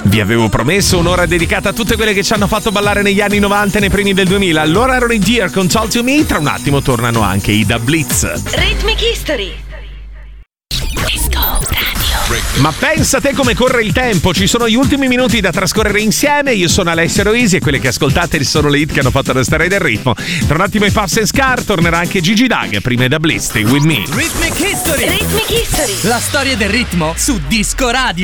Vi avevo promesso un'ora dedicata a tutte quelle che ci hanno fatto ballare negli anni 90 e nei primi del 2000. Allora erano i Dear con Talk to Me. Tra un attimo tornano anche i Da Blitz. Rhythmic History. Ma pensa te come corre il tempo, ci sono gli ultimi minuti da trascorrere insieme. Io sono Alessio Roisi e quelle che ascoltate sono le hit che hanno fatto restare del ritmo. Tra un attimo i Puffs and Scar, tornerà anche Gigi Dag, prima da Blitz, Stay With Me. Rhythmic History. Rhythmic History. La storia del ritmo su Disco Radio.